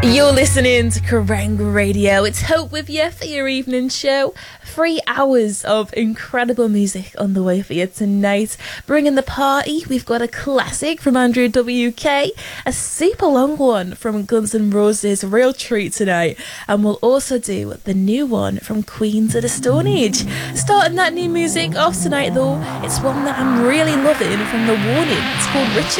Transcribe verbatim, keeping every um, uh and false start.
You're listening to Kerrang Radio. It's Hope with you for your evening show. Three hours of incredible music on the way for you tonight. Bringing the party, we've got a classic from Andrew W K, a super long one from Guns N' Roses, real treat tonight. And we'll also do the new one from Queens of the Stone Age. Starting that new music off tonight though, it's one that I'm really loving from The Warning. It's called Ritual.